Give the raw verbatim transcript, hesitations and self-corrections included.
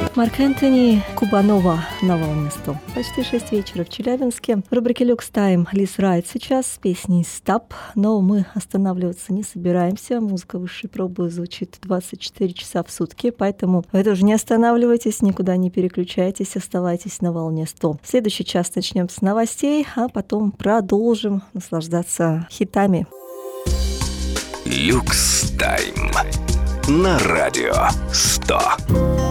Марк Энтони, Кубанова на волне сто. Почти шесть вечера в Челябинске. В рубрике «Люкс Тайм» Лиз Райт сейчас с песней «Stop». Но мы останавливаться не собираемся. Музыка высшей пробы звучит двадцать четыре часа в сутки, поэтому вы тоже не останавливайтесь, никуда не переключайтесь, оставайтесь на волне сто. Следующий час начнем с новостей, а потом продолжим наслаждаться хитами. «Люкс Тайм» на радио сто.